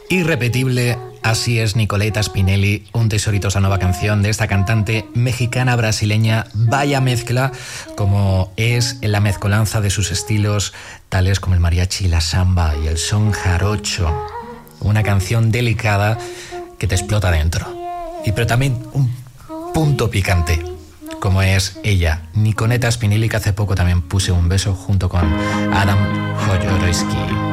Irrepetible, así es Nicoleta Spinelli, un tesorito esa nueva canción de esta cantante mexicana brasileña. Vaya mezcla, como es la mezcolanza de sus estilos tales como el mariachi, la samba y el son jarocho. Una canción delicada que te explota dentro. Pero también un punto picante, como es ella, Nicoleta Spinelli, que hace poco también puse un beso junto con Adam Jodorowsky.